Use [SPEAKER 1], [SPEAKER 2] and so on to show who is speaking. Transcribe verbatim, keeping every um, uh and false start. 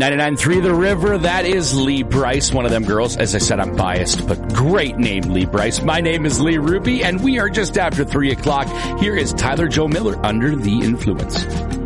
[SPEAKER 1] ninety-nine point three The River, that is Lee Brice, one of them girls. As I said, I'm biased, but great name, Lee Brice. My name is Lee Ruby, and we are just after three o'clock. Here is Tyler Joe Miller, Under the Influence.